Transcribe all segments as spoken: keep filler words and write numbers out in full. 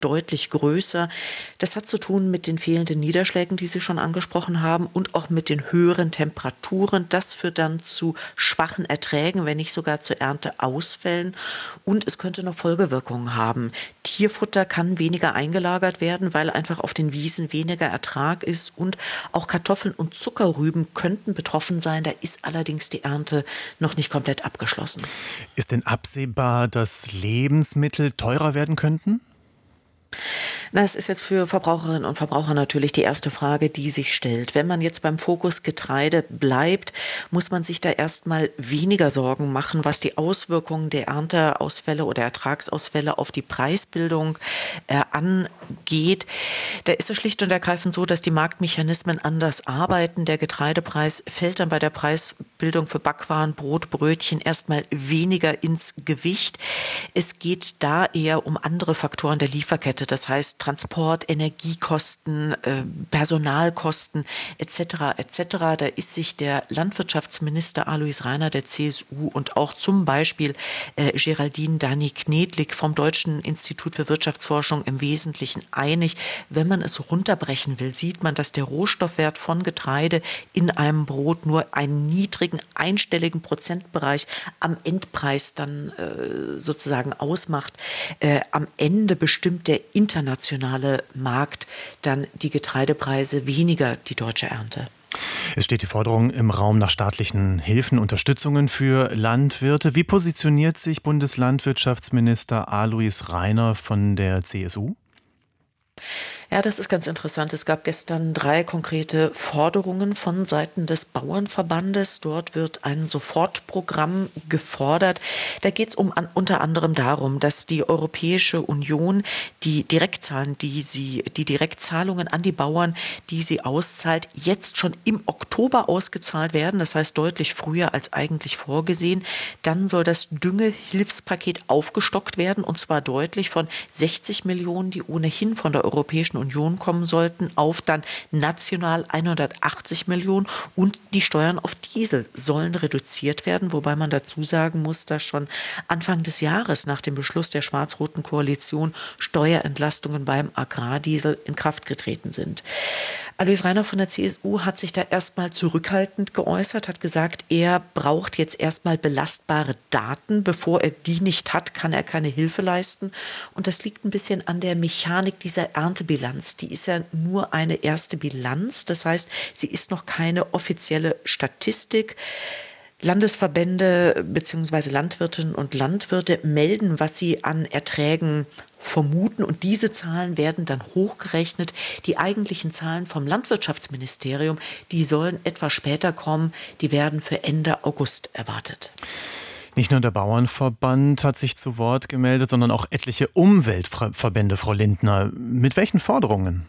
deutlich größer. Das hat zu tun mit den fehlenden Niederschlägen, die Sie schon angesprochen haben, und auch mit den höheren Temperaturen. Das führt dann zu schwachen Erträgen, wenn nicht sogar zu Ernteausfällen. Und es könnte noch Folgewirkungen haben. Tierfutter kann weniger eingelagert werden, weil einfach auf den Wiesen weniger Ertrag ist. Und auch Kartoffeln und Zuckerrüben könnten betroffen sein. Da ist allerdings die Ernte noch nicht komplett abgeschlossen. Ist denn absehbar, dass Lebensmittel teurer werden könnten? Das ist jetzt für Verbraucherinnen und Verbraucher natürlich die erste Frage, die sich stellt. Wenn man jetzt beim Fokus Getreide bleibt, muss man sich da erstmal weniger Sorgen machen, was die Auswirkungen der Ernteausfälle oder Ertragsausfälle auf die Preisbildung äh, angeht. Da ist es schlicht und ergreifend so, dass die Marktmechanismen anders arbeiten. Der Getreidepreis fällt dann bei der Preisbildung für Backwaren, Brot, Brötchen erstmal weniger ins Gewicht. Es geht da eher um andere Faktoren der Lieferkette, das heißt Transport, Energiekosten, äh, Personalkosten et cetera et cetera. Da ist sich der Landwirtschaftsminister Alois Rainer der C S U und auch zum Beispiel äh, Geraldine Dany-Knedlik vom Deutschen Institut für Wirtschaftsforschung im Wesentlichen einig. Wenn man es runterbrechen will, sieht man, dass der Rohstoffwert von Getreide in einem Brot nur einen niedrigen, einstelligen Prozentbereich am Endpreis dann äh, sozusagen ausmacht. Äh, am Ende bestimmt der internationale Markt dann die Getreidepreise, weniger die deutsche Ernte. Es steht die Forderung im Raum nach staatlichen Hilfen, Unterstützungen für Landwirte. Wie positioniert sich Bundeslandwirtschaftsminister Alois Rainer von der C S U? Ja, das ist ganz interessant. Es gab gestern drei konkrete Forderungen von Seiten des Bauernverbandes. Dort wird ein Sofortprogramm gefordert. Da geht es um, an, unter anderem darum, dass die Europäische Union die Direktzahlen, die sie, die Direktzahlungen an die Bauern, die sie auszahlt, jetzt schon im Oktober ausgezahlt werden. Das heißt deutlich früher als eigentlich vorgesehen. Dann soll das Düngehilfspaket aufgestockt werden, und zwar deutlich von sechzig Millionen, die ohnehin von der Europäischen Union kommen sollten, auf dann national hundertachtzig Millionen, und die Steuern auf Diesel sollen reduziert werden, wobei man dazu sagen muss, dass schon Anfang des Jahres nach dem Beschluss der schwarz-roten Koalition Steuerentlastungen beim Agrardiesel in Kraft getreten sind. Alois Rainer von der C S U hat sich da erstmal zurückhaltend geäußert, hat gesagt, er braucht jetzt erstmal belastbare Daten. Bevor er die nicht hat, kann er keine Hilfe leisten. Und das liegt ein bisschen an der Mechanik dieser Erntebilanz. Die ist ja nur eine erste Bilanz. Das heißt, sie ist noch keine offizielle Statistik. Landesverbände bzw. Landwirtinnen und Landwirte melden, was sie an Erträgen vermuten, und diese Zahlen werden dann hochgerechnet. Die eigentlichen Zahlen vom Landwirtschaftsministerium, die sollen etwas später kommen, die werden für Ende August erwartet. Nicht nur der Bauernverband hat sich zu Wort gemeldet, sondern auch etliche Umweltverbände, Frau Lindner. Mit welchen Forderungen?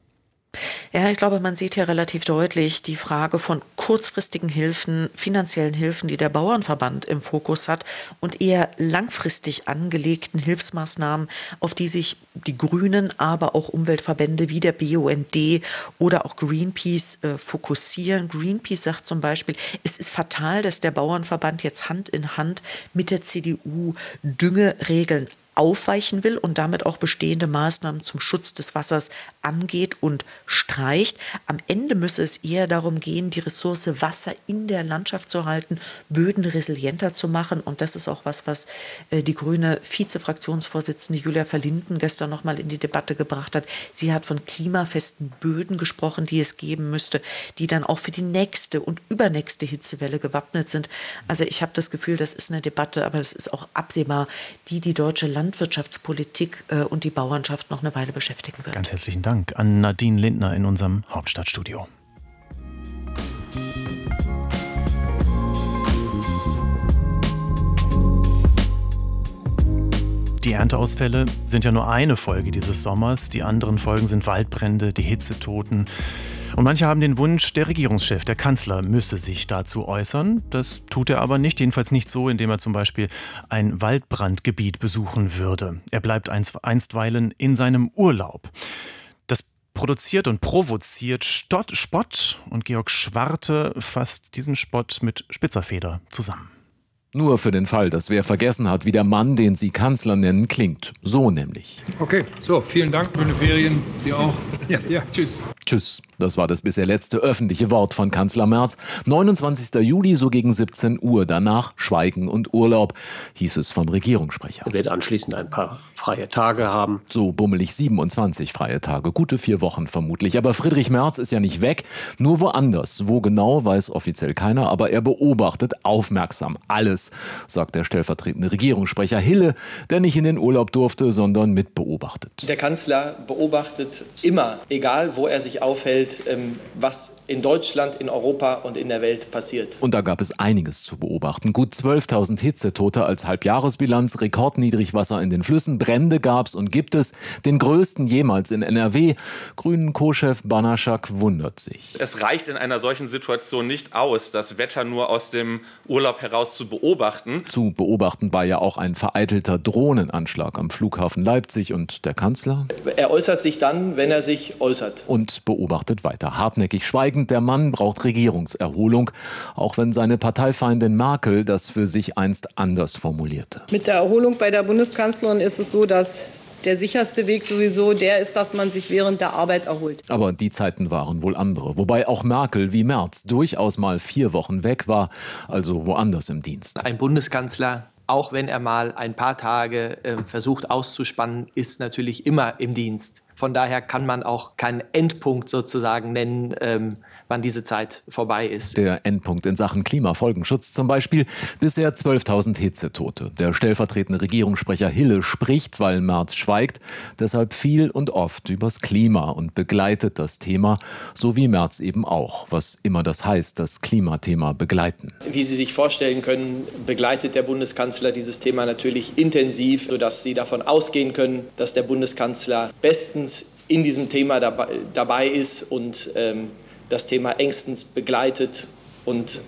Ja, ich glaube, man sieht hier relativ deutlich die Frage von kurzfristigen Hilfen, finanziellen Hilfen, die der Bauernverband im Fokus hat, und eher langfristig angelegten Hilfsmaßnahmen, auf die sich die Grünen, aber auch Umweltverbände wie der B U N D oder auch Greenpeace äh, fokussieren. Greenpeace sagt zum Beispiel, es ist fatal, dass der Bauernverband jetzt Hand in Hand mit der C D U Düngeregeln aufweichen will und damit auch bestehende Maßnahmen zum Schutz des Wassers angeht und streicht. Am Ende müsse es eher darum gehen, die Ressource Wasser in der Landschaft zu halten, Böden resilienter zu machen. Und das ist auch was, was äh, die grüne Vizefraktionsvorsitzende Julia Verlinden gestern noch mal in die Debatte gebracht hat. Sie hat von klimafesten Böden gesprochen, die es geben müsste, die dann auch für die nächste und übernächste Hitzewelle gewappnet sind. Also ich habe das Gefühl, das ist eine Debatte, aber das ist auch absehbar, die die deutsche Landwirtschaftspolitik äh, und die Bauernschaft noch eine Weile beschäftigen wird. Ganz herzlichen Dank an Nadine Lindner in unserem Hauptstadtstudio. Die Ernteausfälle sind ja nur eine Folge dieses Sommers. Die anderen Folgen sind Waldbrände, die Hitzetoten. Und manche haben den Wunsch, der Regierungschef, der Kanzler, müsse sich dazu äußern. Das tut er aber nicht, jedenfalls nicht so, indem er zum Beispiel ein Waldbrandgebiet besuchen würde. Er bleibt einstweilen in seinem Urlaub. Das produziert und provoziert Stott, Spott, und Georg Schwarte fasst diesen Spott mit spitzer Feder zusammen. Nur für den Fall, dass wer vergessen hat, wie der Mann, den Sie Kanzler nennen, klingt. So nämlich. Okay, so, vielen Dank. Schöne Ferien. Dir auch. Ja, ja, tschüss. Tschüss. Das war das bisher letzte öffentliche Wort von Kanzler Merz. neunundzwanzigster Juli, so gegen siebzehn Uhr. Danach Schweigen und Urlaub, hieß es vom Regierungssprecher. Er wird anschließend ein paar freie Tage haben. So bummelig siebenundzwanzig freie Tage. Gute vier Wochen vermutlich. Aber Friedrich Merz ist ja nicht weg, nur woanders. Wo genau, weiß offiziell keiner. Aber er beobachtet aufmerksam alles, sagt der stellvertretende Regierungssprecher Hille, der nicht in den Urlaub durfte, sondern mitbeobachtet. Der Kanzler beobachtet immer, egal wo er sich aufhält, was in Deutschland, in Europa und in der Welt passiert. Und da gab es einiges zu beobachten. Gut zwölftausend Hitzetote als Halbjahresbilanz, Rekordniedrigwasser in den Flüssen, Brände gab's und gibt es, den größten jemals in N R W. Grünen Co-Chef Banaschak wundert sich. Es reicht in einer solchen Situation nicht aus, das Wetter nur aus dem Urlaub heraus zu beobachten. Zu beobachten war ja auch ein vereitelter Drohnenanschlag am Flughafen Leipzig und der Kanzler? Er äußert sich dann, wenn er sich äußert. Und beobachtet weiter. Hartnäckig schweigend, der Mann braucht Regierungserholung, auch wenn seine Parteifeindin Merkel das für sich einst anders formulierte. Mit der Erholung bei der Bundeskanzlerin ist es so, dass der sicherste Weg sowieso der ist, dass man sich während der Arbeit erholt. Aber die Zeiten waren wohl andere. Wobei auch Merkel wie Merz durchaus mal vier Wochen weg war, also woanders im Dienst. Ein Bundeskanzler, auch wenn er mal ein paar Tage äh, versucht auszuspannen, ist natürlich immer im Dienst. Von daher kann man auch keinen Endpunkt sozusagen nennen, ähm, wann diese Zeit vorbei ist. Der Endpunkt in Sachen Klimafolgenschutz zum Beispiel. Bisher zwölftausend Hitzetote. Der stellvertretende Regierungssprecher Hille spricht, weil Merz schweigt, deshalb viel und oft übers Klima und begleitet das Thema, so wie Merz eben auch, was immer das heißt, das Klimathema begleiten. Wie Sie sich vorstellen können, begleitet der Bundeskanzler dieses Thema natürlich intensiv, sodass Sie davon ausgehen können, dass der Bundeskanzler bestens in diesem Thema dabei, dabei ist und ähm, das Thema engstens begleitet und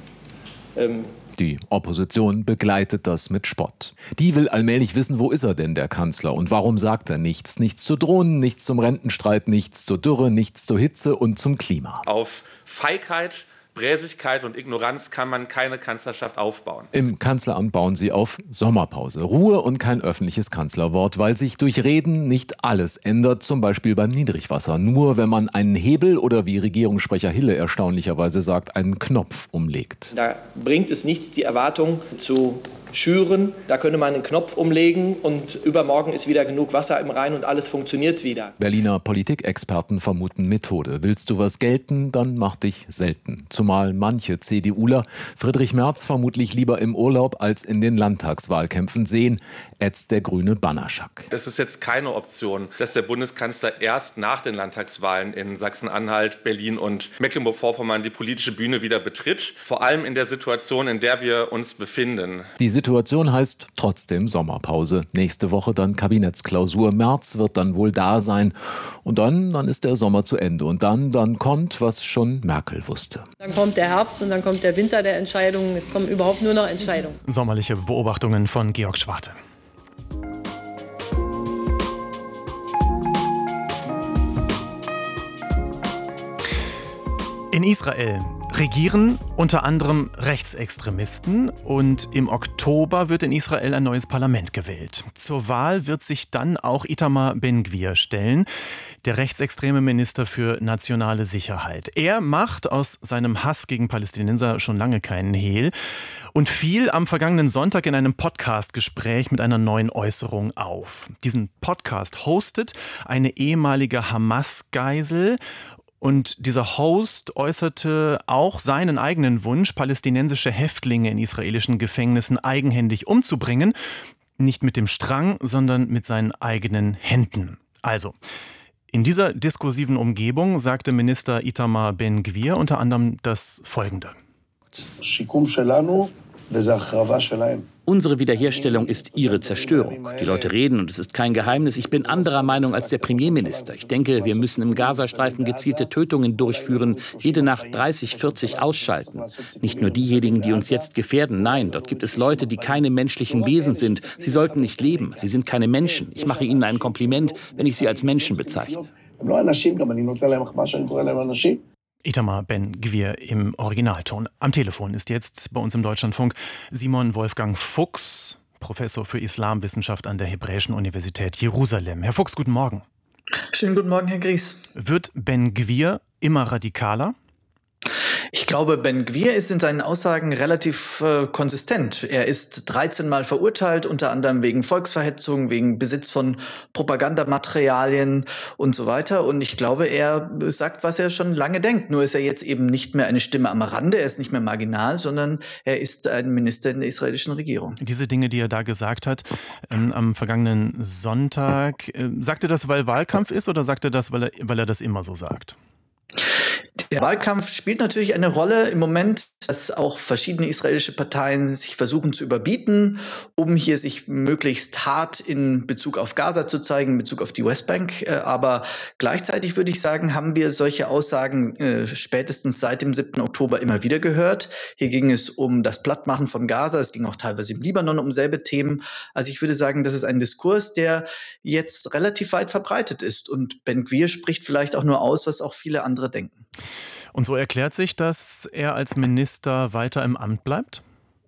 ähm Die Opposition begleitet das mit Spott. Die will allmählich wissen, wo ist er denn, der Kanzler? Und warum sagt er nichts? Nichts zu Drohnen, nichts zum Rentenstreit, nichts zur Dürre, nichts zur Hitze und zum Klima. Auf Feigheit, Bräsigkeit und Ignoranz kann man keine Kanzlerschaft aufbauen. Im Kanzleramt bauen sie auf Sommerpause. Ruhe und kein öffentliches Kanzlerwort, weil sich durch Reden nicht alles ändert, zum Beispiel beim Niedrigwasser. Nur wenn man einen Hebel oder, wie Regierungssprecher Hille erstaunlicherweise sagt, einen Knopf umlegt. Da bringt es nichts, die Erwartung zu schüren. Da könnte man einen Knopf umlegen und übermorgen ist wieder genug Wasser im Rhein und alles funktioniert wieder. Berliner Politikexperten vermuten Methode. Willst du was gelten, dann mach dich selten. Zumal manche CDUler Friedrich Merz vermutlich lieber im Urlaub als in den Landtagswahlkämpfen sehen, ätzt der grüne Banaschak. Es ist jetzt keine Option, dass der Bundeskanzler erst nach den Landtagswahlen in Sachsen-Anhalt, Berlin und Mecklenburg-Vorpommern die politische Bühne wieder betritt. Vor allem in der Situation, in der wir uns befinden. Die Situation heißt trotzdem Sommerpause. Nächste Woche dann Kabinettsklausur. Merz wird dann wohl da sein. Und dann, dann ist der Sommer zu Ende. Und dann, dann kommt, was schon Merkel wusste. Dann kommt der Herbst und dann kommt der Winter der Entscheidungen. Jetzt kommen überhaupt nur noch Entscheidungen. Sommerliche Beobachtungen von Georg Schwarte. In Israel regieren unter anderem Rechtsextremisten und im Oktober wird in Israel ein neues Parlament gewählt. Zur Wahl wird sich dann auch Itamar Ben-Gvir stellen, der rechtsextreme Minister für nationale Sicherheit. Er macht aus seinem Hass gegen Palästinenser schon lange keinen Hehl und fiel am vergangenen Sonntag in einem Podcast-Gespräch mit einer neuen Äußerung auf. Diesen Podcast hostet eine ehemalige Hamas-Geisel. Und dieser Host äußerte auch seinen eigenen Wunsch, palästinensische Häftlinge in israelischen Gefängnissen eigenhändig umzubringen. Nicht mit dem Strang, sondern mit seinen eigenen Händen. Also, in dieser diskursiven Umgebung sagte Minister Itamar Ben-Gvir unter anderem das Folgende. Unsere Wiederherstellung ist ihre Zerstörung. Die Leute reden und es ist kein Geheimnis. Ich bin anderer Meinung als der Premierminister. Ich denke, wir müssen im Gazastreifen gezielte Tötungen durchführen, jede Nacht dreißig, vierzig ausschalten. Nicht nur diejenigen, die uns jetzt gefährden. Nein, dort gibt es Leute, die keine menschlichen Wesen sind. Sie sollten nicht leben. Sie sind keine Menschen. Ich mache ihnen ein Kompliment, wenn ich sie als Menschen bezeichne. Itamar Ben-Gvir im Originalton. Am Telefon ist jetzt bei uns im Deutschlandfunk Simon Wolfgang Fuchs, Professor für Islamwissenschaft an der Hebräischen Universität Jerusalem. Herr Fuchs, guten Morgen. Schönen guten Morgen, Herr Gries. Wird Ben-Gvir immer radikaler? Ich glaube, Ben-Gvir ist in seinen Aussagen relativ äh, konsistent. Er ist dreizehn Mal verurteilt, unter anderem wegen Volksverhetzung, wegen Besitz von Propagandamaterialien und so weiter. Und ich glaube, er sagt, was er schon lange denkt. Nur ist er jetzt eben nicht mehr eine Stimme am Rande, er ist nicht mehr marginal, sondern er ist ein Minister in der israelischen Regierung. Diese Dinge, die er da gesagt hat ähm, am vergangenen Sonntag, äh, sagt er das, weil Wahlkampf ist, oder sagt er das, weil er, weil er das immer so sagt? Der Wahlkampf spielt natürlich eine Rolle im Moment, dass auch verschiedene israelische Parteien sich versuchen zu überbieten, um hier sich möglichst hart in Bezug auf Gaza zu zeigen, in Bezug auf die Westbank. Aber gleichzeitig würde ich sagen, haben wir solche Aussagen äh, spätestens seit dem siebten Oktober immer wieder gehört. Hier ging es um das Plattmachen von Gaza, es ging auch teilweise im Libanon um selbe Themen. Also ich würde sagen, das ist ein Diskurs, der jetzt relativ weit verbreitet ist. Und Ben-Gvir spricht vielleicht auch nur aus, was auch viele andere denken. Und so erklärt sich, dass er als Minister weiter im Amt bleibt?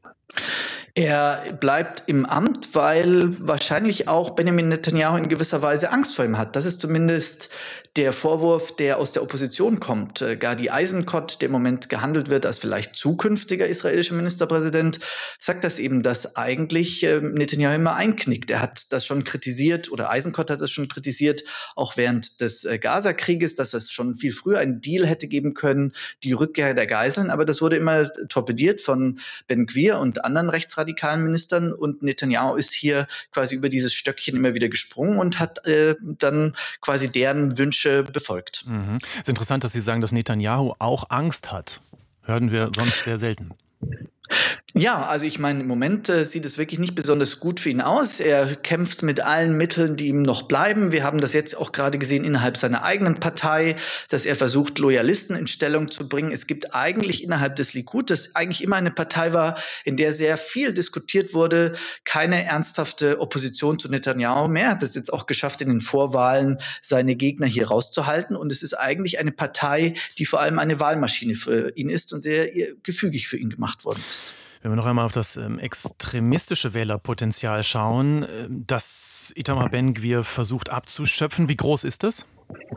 Er bleibt im Amt, weil wahrscheinlich auch Benjamin Netanyahu in gewisser Weise Angst vor ihm hat. Das ist zumindest der Vorwurf, der aus der Opposition kommt. Gadi Eisenkot, der im Moment gehandelt wird als vielleicht zukünftiger israelischer Ministerpräsident, sagt das eben, dass eigentlich Netanyahu immer einknickt. Er hat das schon kritisiert, oder Eisenkot hat das schon kritisiert, auch während des Gaza-Krieges, dass es schon viel früher einen Deal hätte geben können, die Rückkehr der Geiseln. Aber das wurde immer torpediert von Ben-Gvir und anderen Rechtsradikalen. radikalen Ministern, und Netanyahu ist hier quasi über dieses Stöckchen immer wieder gesprungen und hat äh, dann quasi deren Wünsche befolgt. Mhm. Es ist interessant, dass Sie sagen, dass Netanyahu auch Angst hat. Hören wir sonst sehr selten. Ja, also ich meine, im Moment äh, sieht es wirklich nicht besonders gut für ihn aus. Er kämpft mit allen Mitteln, die ihm noch bleiben. Wir haben das jetzt auch gerade gesehen innerhalb seiner eigenen Partei, dass er versucht, Loyalisten in Stellung zu bringen. Es gibt eigentlich innerhalb des Likud, das eigentlich immer eine Partei war, in der sehr viel diskutiert wurde, keine ernsthafte Opposition zu Netanyahu mehr. Er hat es jetzt auch geschafft, in den Vorwahlen seine Gegner hier rauszuhalten. Und es ist eigentlich eine Partei, die vor allem eine Wahlmaschine für ihn ist und sehr gefügig für ihn gemacht worden ist. Wenn wir noch einmal auf das ähm, extremistische Wählerpotenzial schauen, äh, das Itamar Ben-Gvir versucht abzuschöpfen, wie groß ist das?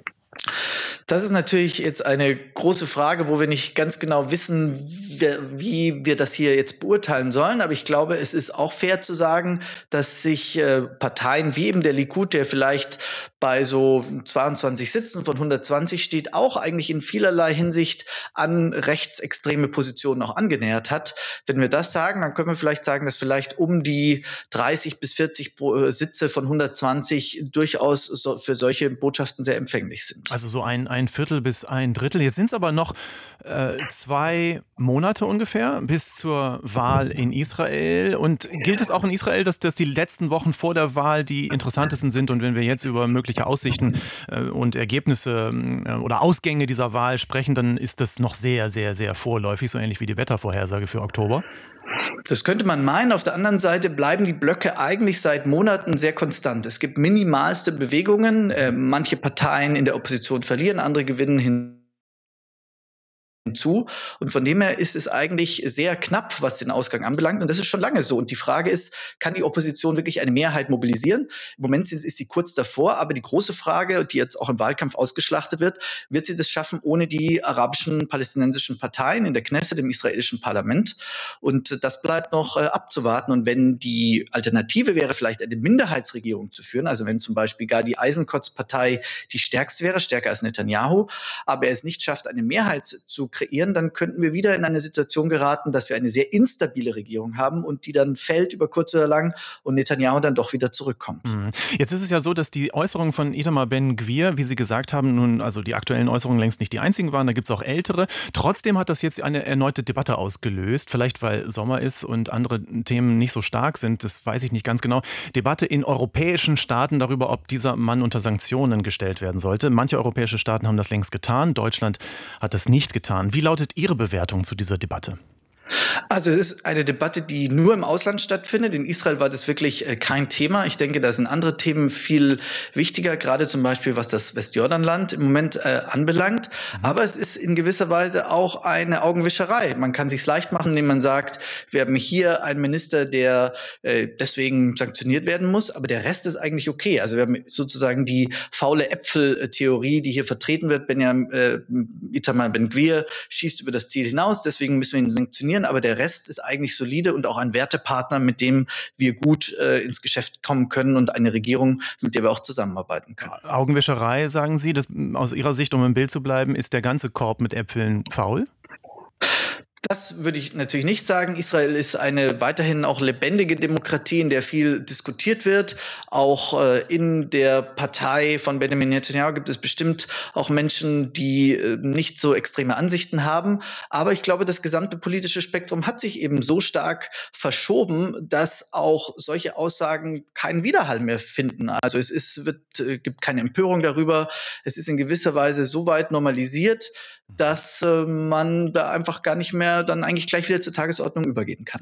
Das ist natürlich jetzt eine große Frage, wo wir nicht ganz genau wissen, wie wir das hier jetzt beurteilen sollen. Aber ich glaube, es ist auch fair zu sagen, dass sich äh, Parteien wie eben der Likud, der vielleicht bei so zweiundzwanzig Sitzen von hundertzwanzig steht, auch eigentlich in vielerlei Hinsicht an rechtsextreme Positionen auch angenähert hat. Wenn wir das sagen, dann können wir vielleicht sagen, dass vielleicht um die dreißig bis vierzig Sitze von hundertzwanzig durchaus so für solche Botschaften sehr empfänglich sind. Also so ein, ein Viertel bis ein Drittel. Jetzt sind es aber noch äh, zwei Monate ungefähr bis zur Wahl in Israel. Und gilt es auch in Israel, dass, dass die letzten Wochen vor der Wahl die interessantesten sind? Und wenn wir jetzt über mögliche Aussichten äh, und Ergebnisse äh, oder Ausgänge dieser Wahl sprechen, dann ist das noch sehr, sehr, sehr vorläufig, so ähnlich wie die Wettervorhersage für Oktober. Das könnte man meinen. Auf der anderen Seite bleiben die Blöcke eigentlich seit Monaten sehr konstant. Es gibt minimalste Bewegungen. Äh, manche Parteien in der Opposition verlieren, andere gewinnen hin. Zu. Und von dem her ist es eigentlich sehr knapp, was den Ausgang anbelangt. Und das ist schon lange so. Und die Frage ist, kann die Opposition wirklich eine Mehrheit mobilisieren? Im Moment ist sie kurz davor. Aber die große Frage, die jetzt auch im Wahlkampf ausgeschlachtet wird, wird sie das schaffen ohne die arabischen, palästinensischen Parteien in der Knesset, im israelischen Parlament? Und das bleibt noch äh, abzuwarten. Und wenn die Alternative wäre, vielleicht eine Minderheitsregierung zu führen, also wenn zum Beispiel Gadi Eisenkots Partei die stärkste wäre, stärker als Netanyahu, aber er es nicht schafft, eine Mehrheit zu kreieren, dann könnten wir wieder in eine Situation geraten, dass wir eine sehr instabile Regierung haben und die dann fällt über kurz oder lang und Netanyahu dann doch wieder zurückkommt. Jetzt ist es ja so, dass die Äußerungen von Itamar Ben-Gvir, wie Sie gesagt haben, nun also die aktuellen Äußerungen längst nicht die einzigen waren, da gibt es auch ältere. Trotzdem hat das jetzt eine erneute Debatte ausgelöst, vielleicht weil Sommer ist und andere Themen nicht so stark sind, das weiß ich nicht ganz genau. Debatte in europäischen Staaten darüber, ob dieser Mann unter Sanktionen gestellt werden sollte. Manche europäische Staaten haben das längst getan, Deutschland hat das nicht getan. Wie lautet Ihre Bewertung zu dieser Debatte? Also es ist eine Debatte, die nur im Ausland stattfindet. In Israel war das wirklich äh, kein Thema. Ich denke, da sind andere Themen viel wichtiger, gerade zum Beispiel, was das Westjordanland im Moment äh, anbelangt. Aber es ist in gewisser Weise auch eine Augenwischerei. Man kann sich's leicht machen, indem man sagt, wir haben hier einen Minister, der äh, deswegen sanktioniert werden muss, aber der Rest ist eigentlich okay. Also wir haben sozusagen die faule Äpfel-Theorie, die hier vertreten wird. Benjamin äh, Itamar Ben-Gvir schießt über das Ziel hinaus, deswegen müssen wir ihn sanktionieren. Aber der Rest ist eigentlich solide und auch ein Wertepartner, mit dem wir gut äh, ins Geschäft kommen können und eine Regierung, mit der wir auch zusammenarbeiten können. Augenwischerei, sagen Sie, das, aus Ihrer Sicht, um im Bild zu bleiben, ist der ganze Korb mit Äpfeln faul? Das würde ich natürlich nicht sagen. Israel ist eine weiterhin auch lebendige Demokratie, in der viel diskutiert wird. Auch äh, in der Partei von Benjamin Netanyahu gibt es bestimmt auch Menschen, die äh, nicht so extreme Ansichten haben. Aber ich glaube, das gesamte politische Spektrum hat sich eben so stark verschoben, dass auch solche Aussagen keinen Widerhall mehr finden. Also es ist, wird, äh, gibt keine Empörung darüber. Es ist in gewisser Weise so weit normalisiert, dass äh, man da einfach gar nicht mehr dann eigentlich gleich wieder zur Tagesordnung übergehen kann.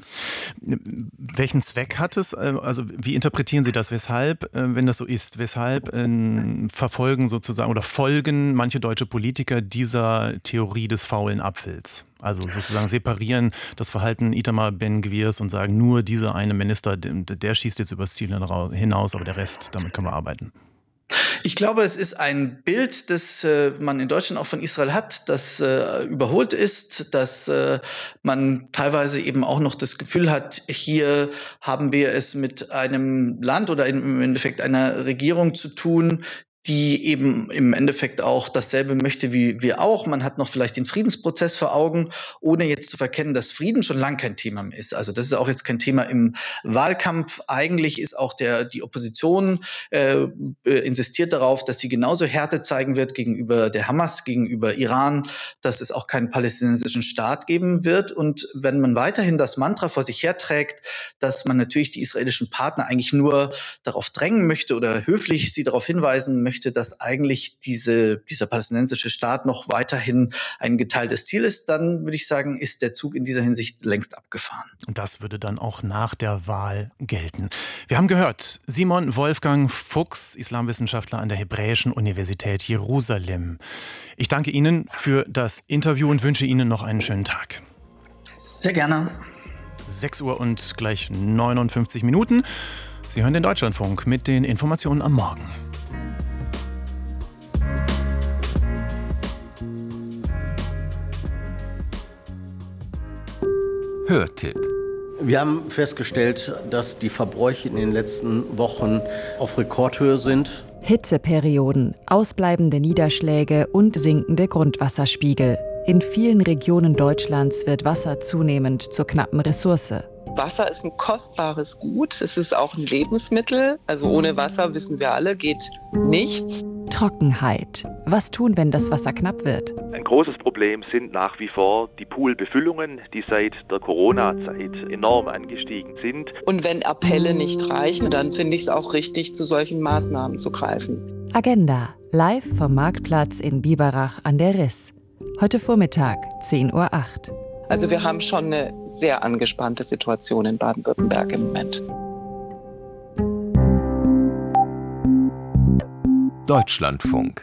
Welchen Zweck hat es? Also wie interpretieren Sie das? Weshalb, wenn das so ist, weshalb äh, verfolgen sozusagen oder folgen manche deutsche Politiker dieser Theorie des faulen Apfels? Also sozusagen separieren das Verhalten Itamar Ben-Gvirs und sagen, nur dieser eine Minister, der, der schießt jetzt übers Ziel hinaus, aber der Rest, damit können wir arbeiten. Ich glaube, es ist ein Bild, das äh, man in Deutschland auch von Israel hat, das äh, überholt ist, dass äh, man teilweise eben auch noch das Gefühl hat, hier haben wir es mit einem Land oder im Endeffekt einer Regierung zu tun, die eben im Endeffekt auch dasselbe möchte wie wir auch. Man hat noch vielleicht den Friedensprozess vor Augen, ohne jetzt zu verkennen, dass Frieden schon lang kein Thema mehr ist. Also das ist auch jetzt kein Thema im Wahlkampf. Eigentlich ist auch der die Opposition äh, insistiert darauf, dass sie genauso Härte zeigen wird gegenüber der Hamas, gegenüber Iran, dass es auch keinen palästinensischen Staat geben wird. Und wenn man weiterhin das Mantra vor sich herträgt, dass man natürlich die israelischen Partner eigentlich nur darauf drängen möchte oder höflich sie darauf hinweisen möchte, dass eigentlich diese, dieser palästinensische Staat noch weiterhin ein geteiltes Ziel ist, dann würde ich sagen, ist der Zug in dieser Hinsicht längst abgefahren. Und das würde dann auch nach der Wahl gelten. Wir haben gehört, Simon Wolfgang Fuchs, Islamwissenschaftler an der Hebräischen Universität Jerusalem. Ich danke Ihnen für das Interview und wünsche Ihnen noch einen schönen Tag. Sehr gerne. sechs Uhr und gleich neunundfünfzig Minuten. Sie hören den Deutschlandfunk mit den Informationen am Morgen. Hörtipp. Wir haben festgestellt, dass die Verbräuche in den letzten Wochen auf Rekordhöhe sind. Hitzeperioden, ausbleibende Niederschläge und sinkende Grundwasserspiegel. In vielen Regionen Deutschlands wird Wasser zunehmend zur knappen Ressource. Wasser ist ein kostbares Gut. Es ist auch ein Lebensmittel. Also ohne Wasser, wissen wir alle, geht nichts. Trockenheit. Was tun, wenn das Wasser knapp wird? Ein großes Problem sind nach wie vor die Poolbefüllungen, die seit der Corona-Zeit enorm angestiegen sind. Und wenn Appelle nicht reichen, dann finde ich es auch richtig, zu solchen Maßnahmen zu greifen. Agenda. Live vom Marktplatz in Biberach an der Riss. Heute Vormittag, zehn Uhr acht. Also wir haben schon eine sehr angespannte Situation in Baden-Württemberg im Moment. Deutschlandfunk.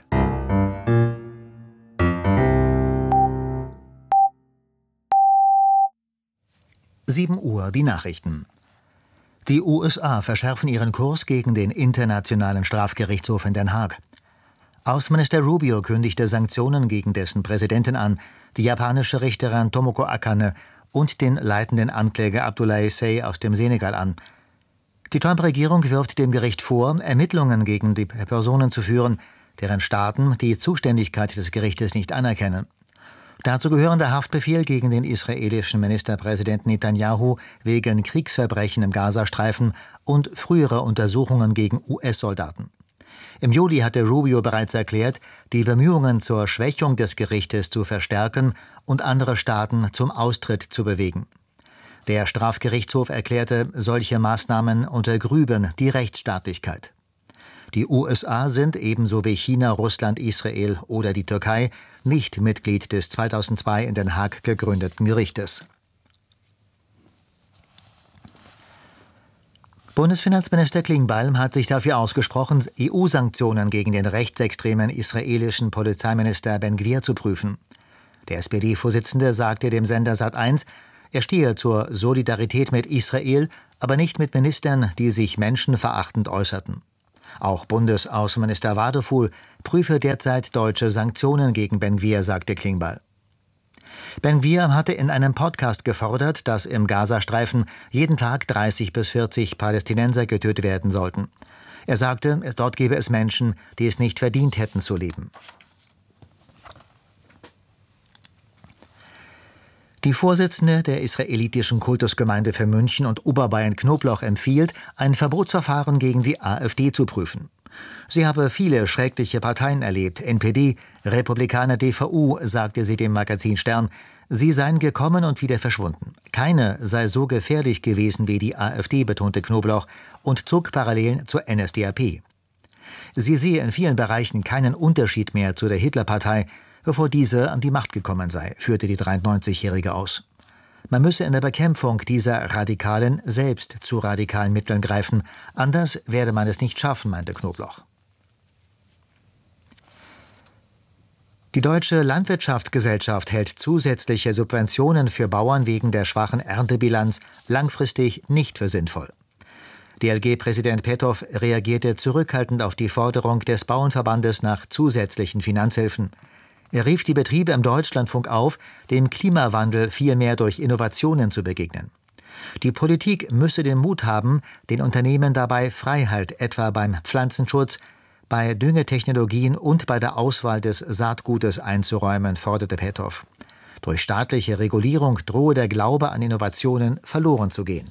sieben Uhr, die Nachrichten. Die U S A verschärfen ihren Kurs gegen den Internationalen Strafgerichtshof in Den Haag. Außenminister Rubio kündigte Sanktionen gegen dessen Präsidenten an, die japanische Richterin Tomoko Akane und den leitenden Ankläger Abdoulaye Seye aus dem Senegal an. Die Trump-Regierung wirft dem Gericht vor, Ermittlungen gegen die Personen zu führen, deren Staaten die Zuständigkeit des Gerichtes nicht anerkennen. Dazu gehören der Haftbefehl gegen den israelischen Ministerpräsidenten Netanyahu wegen Kriegsverbrechen im Gazastreifen und frühere Untersuchungen gegen U S-Soldaten. Im Juli hatte Rubio bereits erklärt, die Bemühungen zur Schwächung des Gerichtes zu verstärken und andere Staaten zum Austritt zu bewegen. Der Strafgerichtshof erklärte, solche Maßnahmen untergrüben die Rechtsstaatlichkeit. Die U S A sind ebenso wie China, Russland, Israel oder die Türkei nicht Mitglied des zweitausendzwei in Den Haag gegründeten Gerichtes. Bundesfinanzminister Klingbeil hat sich dafür ausgesprochen, E U-Sanktionen gegen den rechtsextremen israelischen Polizeiminister Ben Gvir zu prüfen. Der S P D-Vorsitzende sagte dem Sender Sat eins, er stehe zur Solidarität mit Israel, aber nicht mit Ministern, die sich menschenverachtend äußerten. Auch Bundesaußenminister Wadefuhl prüfe derzeit deutsche Sanktionen gegen Ben Gvir, sagte Klingbeil. Ben Gvir hatte in einem Podcast gefordert, dass im Gazastreifen jeden Tag dreißig bis vierzig Palästinenser getötet werden sollten. Er sagte, dort gebe es Menschen, die es nicht verdient hätten zu leben. Die Vorsitzende der israelitischen Kultusgemeinde für München und Oberbayern Knoblauch empfiehlt, ein Verbotsverfahren gegen die AfD zu prüfen. Sie habe viele schreckliche Parteien erlebt, N P D, Republikaner, D V U, sagte sie dem Magazin Stern. Sie seien gekommen und wieder verschwunden. Keine sei so gefährlich gewesen wie die AfD, betonte Knoblauch und zog Parallelen zur N S D A P. Sie sehe in vielen Bereichen keinen Unterschied mehr zu der Hitlerpartei, bevor diese an die Macht gekommen sei, führte die dreiundneunzigjährige aus. Man müsse in der Bekämpfung dieser Radikalen selbst zu radikalen Mitteln greifen, anders werde man es nicht schaffen, meinte Knoblauch. Die Deutsche Landwirtschaftsgesellschaft hält zusätzliche Subventionen für Bauern wegen der schwachen Erntebilanz langfristig nicht für sinnvoll. D L G-Präsident Petow reagierte zurückhaltend auf die Forderung des Bauernverbandes nach zusätzlichen Finanzhilfen. Er rief die Betriebe im Deutschlandfunk auf, dem Klimawandel vielmehr durch Innovationen zu begegnen. Die Politik müsse den Mut haben, den Unternehmen dabei Freiheit etwa beim Pflanzenschutz, bei Düngetechnologien und bei der Auswahl des Saatgutes einzuräumen, forderte Petow. Durch staatliche Regulierung drohe der Glaube an Innovationen verloren zu gehen.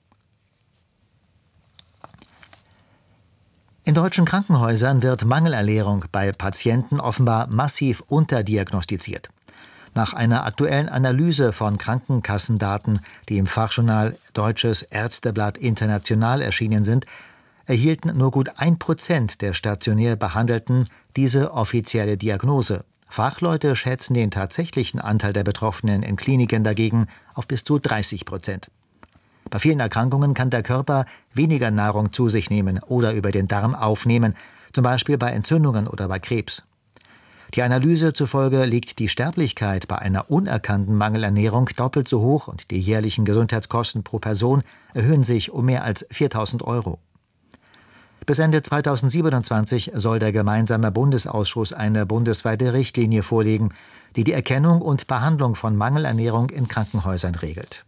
In deutschen Krankenhäusern wird Mangelernährung bei Patienten offenbar massiv unterdiagnostiziert. Nach einer aktuellen Analyse von Krankenkassendaten, die im Fachjournal Deutsches Ärzteblatt International erschienen sind, erhielten nur gut ein Prozent der stationär Behandelten diese offizielle Diagnose. Fachleute schätzen den tatsächlichen Anteil der Betroffenen in Kliniken dagegen auf bis zu dreißig Prozent. Bei vielen Erkrankungen kann der Körper weniger Nahrung zu sich nehmen oder über den Darm aufnehmen, zum Beispiel bei Entzündungen oder bei Krebs. Die Analyse zufolge liegt die Sterblichkeit bei einer unerkannten Mangelernährung doppelt so hoch und die jährlichen Gesundheitskosten pro Person erhöhen sich um mehr als viertausend Euro. Bis Ende zweitausendsiebenundzwanzig soll der gemeinsame Bundesausschuss eine bundesweite Richtlinie vorlegen, die die Erkennung und Behandlung von Mangelernährung in Krankenhäusern regelt.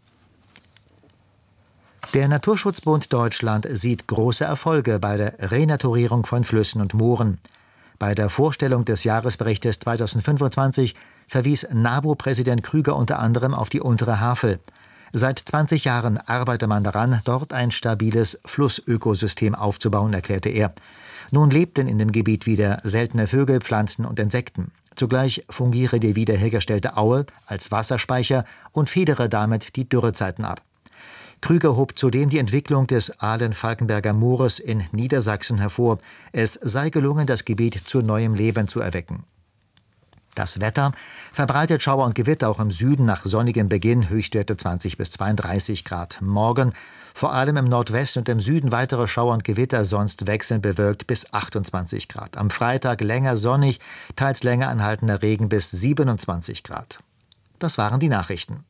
Der Naturschutzbund Deutschland sieht große Erfolge bei der Renaturierung von Flüssen und Mooren. Bei der Vorstellung des Jahresberichtes zweitausendfünfundzwanzig verwies NABU-Präsident Krüger unter anderem auf die untere Havel. Seit zwanzig Jahren arbeite man daran, dort ein stabiles Flussökosystem aufzubauen, erklärte er. Nun lebten in dem Gebiet wieder seltene Vögel, Pflanzen und Insekten. Zugleich fungiere die wiederhergestellte Aue als Wasserspeicher und federe damit die Dürrezeiten ab. Krüger hob zudem die Entwicklung des Ahlen-Falkenberger Moores in Niedersachsen hervor. Es sei gelungen, das Gebiet zu neuem Leben zu erwecken. Das Wetter verbreitet Schauer und Gewitter auch im Süden nach sonnigem Beginn, Höchstwerte zwanzig bis zweiunddreißig Grad. Morgen vor allem im Nordwesten und im Süden weitere Schauer und Gewitter, sonst wechselnd bewölkt bis achtundzwanzig Grad. Am Freitag länger sonnig, teils länger anhaltender Regen bis siebenundzwanzig Grad. Das waren die Nachrichten.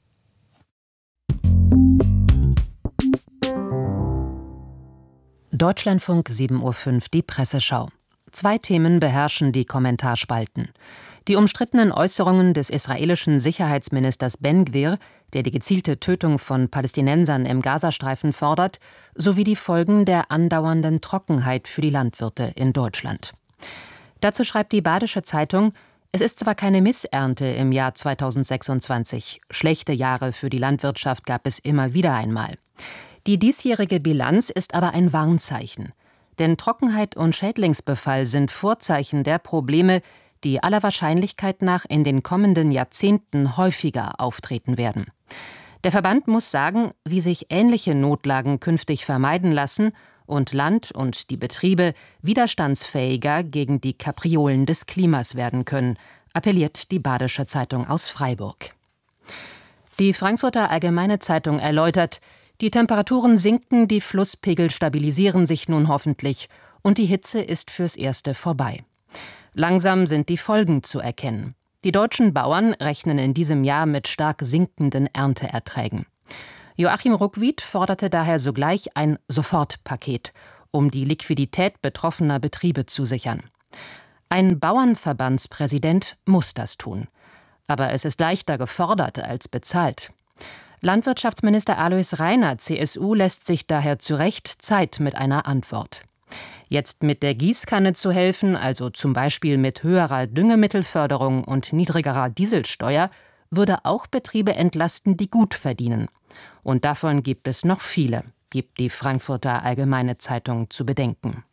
Deutschlandfunk sieben Uhr fünf, die Presseschau. Zwei Themen beherrschen die Kommentarspalten. Die umstrittenen Äußerungen des israelischen Sicherheitsministers Ben Gvir, der die gezielte Tötung von Palästinensern im Gazastreifen fordert, sowie die Folgen der andauernden Trockenheit für die Landwirte in Deutschland. Dazu schreibt die Badische Zeitung: Es ist zwar keine Missernte im Jahr zweitausendsechsundzwanzig. Schlechte Jahre für die Landwirtschaft gab es immer wieder einmal. Die diesjährige Bilanz ist aber ein Warnzeichen. Denn Trockenheit und Schädlingsbefall sind Vorzeichen der Probleme, die aller Wahrscheinlichkeit nach in den kommenden Jahrzehnten häufiger auftreten werden. Der Verband muss sagen, wie sich ähnliche Notlagen künftig vermeiden lassen und Land und die Betriebe widerstandsfähiger gegen die Kapriolen des Klimas werden können, appelliert die Badische Zeitung aus Freiburg. Die Frankfurter Allgemeine Zeitung erläutert: Die Temperaturen sinken, die Flusspegel stabilisieren sich nun hoffentlich und die Hitze ist fürs Erste vorbei. Langsam sind die Folgen zu erkennen. Die deutschen Bauern rechnen in diesem Jahr mit stark sinkenden Ernteerträgen. Joachim Ruckwied forderte daher sogleich ein Sofortpaket, um die Liquidität betroffener Betriebe zu sichern. Ein Bauernverbandspräsident muss das tun. Aber es ist leichter gefordert als bezahlt. Landwirtschaftsminister Alois Rainer, C S U, lässt sich daher zu Recht Zeit mit einer Antwort. Jetzt mit der Gießkanne zu helfen, also zum Beispiel mit höherer Düngemittelförderung und niedrigerer Dieselsteuer, würde auch Betriebe entlasten, die gut verdienen. Und davon gibt es noch viele, gibt die Frankfurter Allgemeine Zeitung zu bedenken.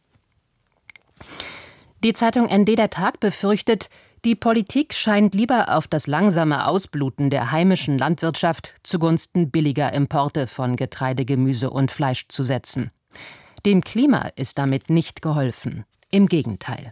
Die Zeitung N D Der Tag befürchtet, die Politik scheint lieber auf das langsame Ausbluten der heimischen Landwirtschaft zugunsten billiger Importe von Getreide, Gemüse und Fleisch zu setzen. Dem Klima ist damit nicht geholfen. Im Gegenteil.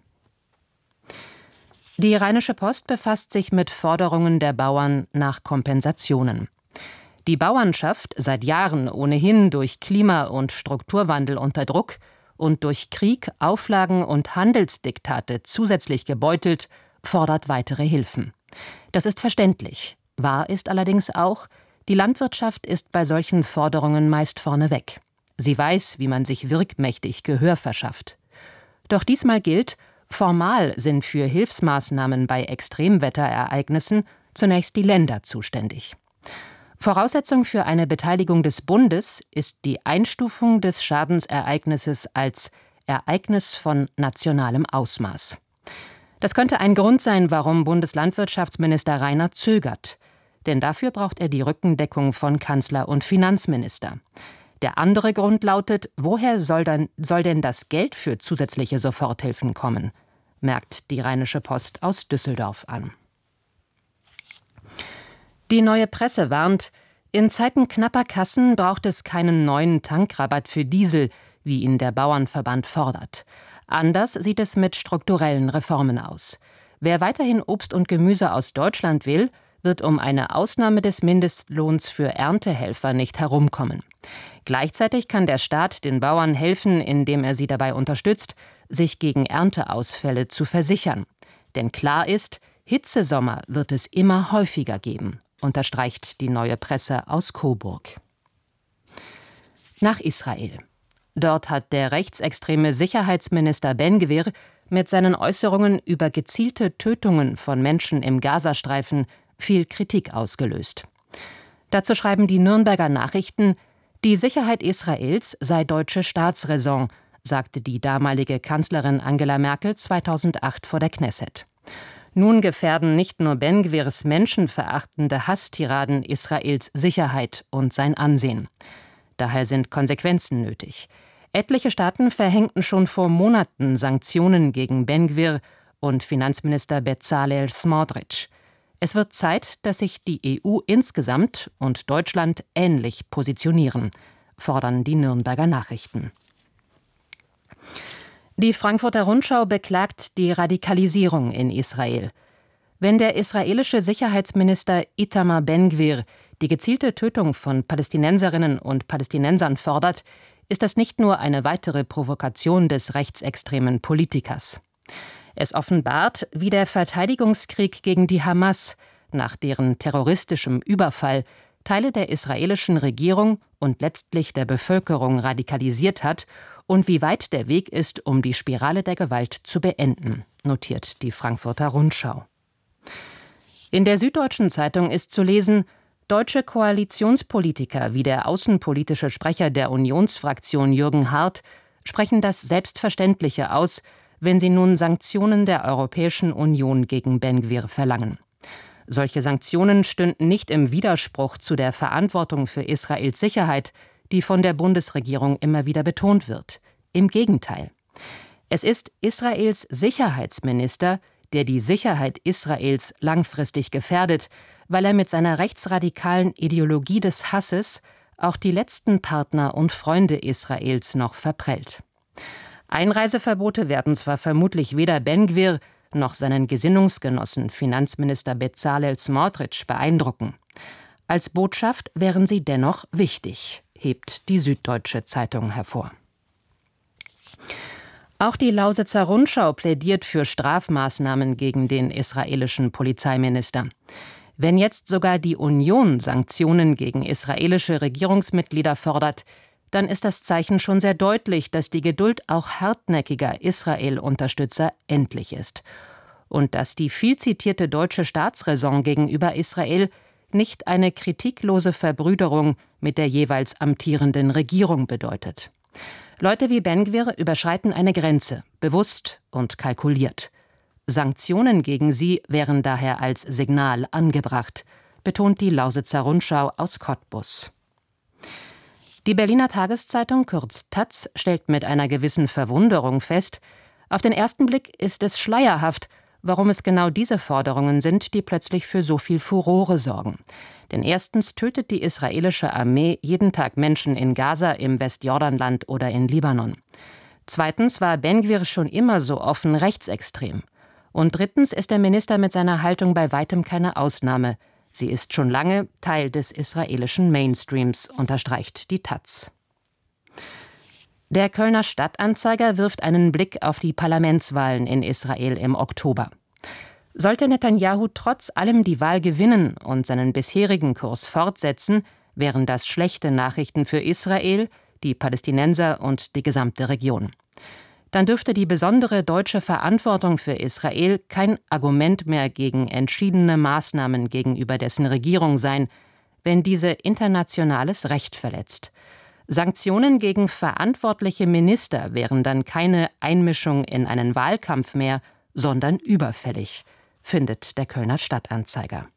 Die Rheinische Post befasst sich mit Forderungen der Bauern nach Kompensationen. Die Bauernschaft, seit Jahren ohnehin durch Klima- und Strukturwandel unter Druck und durch Krieg, Auflagen und Handelsdiktate zusätzlich gebeutelt, fordert weitere Hilfen. Das ist verständlich. Wahr ist allerdings auch, die Landwirtschaft ist bei solchen Forderungen meist vorneweg. Sie weiß, wie man sich wirkmächtig Gehör verschafft. Doch diesmal gilt, formal sind für Hilfsmaßnahmen bei Extremwetterereignissen zunächst die Länder zuständig. Voraussetzung für eine Beteiligung des Bundes ist die Einstufung des Schadensereignisses als Ereignis von nationalem Ausmaß. Das könnte ein Grund sein, warum Bundeslandwirtschaftsminister Rainer zögert. Denn dafür braucht er die Rückendeckung von Kanzler und Finanzminister. Der andere Grund lautet, woher soll, dann, soll denn das Geld für zusätzliche Soforthilfen kommen, merkt die Rheinische Post aus Düsseldorf an. Die Neue Presse warnt, in Zeiten knapper Kassen braucht es keinen neuen Tankrabatt für Diesel, wie ihn der Bauernverband fordert. Anders sieht es mit strukturellen Reformen aus. Wer weiterhin Obst und Gemüse aus Deutschland will, wird um eine Ausnahme des Mindestlohns für Erntehelfer nicht herumkommen. Gleichzeitig kann der Staat den Bauern helfen, indem er sie dabei unterstützt, sich gegen Ernteausfälle zu versichern. Denn klar ist, Hitzesommer wird es immer häufiger geben, unterstreicht die Neue Presse aus Coburg. Nach Israel. Dort hat der rechtsextreme Sicherheitsminister Ben-Gvir mit seinen Äußerungen über gezielte Tötungen von Menschen im Gazastreifen viel Kritik ausgelöst. Dazu schreiben die Nürnberger Nachrichten, die Sicherheit Israels sei deutsche Staatsräson, sagte die damalige Kanzlerin Angela Merkel zweitausendacht vor der Knesset. Nun gefährden nicht nur Ben-Gvirs menschenverachtende Hasstiraden Israels Sicherheit und sein Ansehen. Daher sind Konsequenzen nötig. Etliche Staaten verhängten schon vor Monaten Sanktionen gegen Ben-Gvir und Finanzminister Bezalel Smotrich. Es wird Zeit, dass sich die E U insgesamt und Deutschland ähnlich positionieren, fordern die Nürnberger Nachrichten. Die Frankfurter Rundschau beklagt die Radikalisierung in Israel. Wenn der israelische Sicherheitsminister Itamar Ben-Gvir die gezielte Tötung von Palästinenserinnen und Palästinensern fordert, ist das nicht nur eine weitere Provokation des rechtsextremen Politikers. Es offenbart, wie der Verteidigungskrieg gegen die Hamas, nach deren terroristischem Überfall Teile der israelischen Regierung und letztlich der Bevölkerung radikalisiert hat und wie weit der Weg ist, um die Spirale der Gewalt zu beenden, notiert die Frankfurter Rundschau. In der Süddeutschen Zeitung ist zu lesen, deutsche Koalitionspolitiker wie der außenpolitische Sprecher der Unionsfraktion Jürgen Hart sprechen das Selbstverständliche aus, wenn sie nun Sanktionen der Europäischen Union gegen Ben-Gvir verlangen. Solche Sanktionen stünden nicht im Widerspruch zu der Verantwortung für Israels Sicherheit, die von der Bundesregierung immer wieder betont wird. Im Gegenteil. Es ist Israels Sicherheitsminister, der die Sicherheit Israels langfristig gefährdet, weil er mit seiner rechtsradikalen Ideologie des Hasses auch die letzten Partner und Freunde Israels noch verprellt. Einreiseverbote werden zwar vermutlich weder Ben-Gvir noch seinen Gesinnungsgenossen Finanzminister Bezalel Smotrich beeindrucken. Als Botschaft wären sie dennoch wichtig, hebt die Süddeutsche Zeitung hervor. Auch die Lausitzer Rundschau plädiert für Strafmaßnahmen gegen den israelischen Polizeiminister. Wenn jetzt sogar die Union Sanktionen gegen israelische Regierungsmitglieder fordert, dann ist das Zeichen schon sehr deutlich, dass die Geduld auch hartnäckiger Israel-Unterstützer endlich ist. Und dass die viel zitierte deutsche Staatsräson gegenüber Israel nicht eine kritiklose Verbrüderung mit der jeweils amtierenden Regierung bedeutet. Leute wie Ben-Gvir überschreiten eine Grenze, bewusst und kalkuliert. Sanktionen gegen sie wären daher als Signal angebracht, betont die Lausitzer Rundschau aus Cottbus. Die Berliner Tageszeitung, kurz Taz, stellt mit einer gewissen Verwunderung fest, auf den ersten Blick ist es schleierhaft, warum es genau diese Forderungen sind, die plötzlich für so viel Furore sorgen. Denn erstens tötet die israelische Armee jeden Tag Menschen in Gaza, im Westjordanland oder in Libanon. Zweitens war Ben-Gvir schon immer so offen rechtsextrem. Und drittens ist der Minister mit seiner Haltung bei weitem keine Ausnahme. Sie ist schon lange Teil des israelischen Mainstreams, unterstreicht die Taz. Der Kölner Stadtanzeiger wirft einen Blick auf die Parlamentswahlen in Israel im Oktober. Sollte Netanjahu trotz allem die Wahl gewinnen und seinen bisherigen Kurs fortsetzen, wären das schlechte Nachrichten für Israel, die Palästinenser und die gesamte Region. Dann dürfte die besondere deutsche Verantwortung für Israel kein Argument mehr gegen entschiedene Maßnahmen gegenüber dessen Regierung sein, wenn diese internationales Recht verletzt. Sanktionen gegen verantwortliche Minister wären dann keine Einmischung in einen Wahlkampf mehr, sondern überfällig, findet der Kölner Stadtanzeiger.